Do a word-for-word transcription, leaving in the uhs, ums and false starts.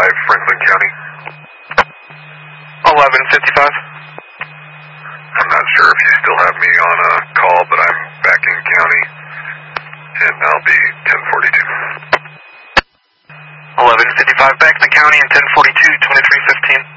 fifty-five, Franklin County. eleven fifty-five. I'm not sure if you still have me on a call, but I'm back in county, and I'll be ten forty-two. eleven fifty-five back in the county and ten forty-two, twenty-three fifteen.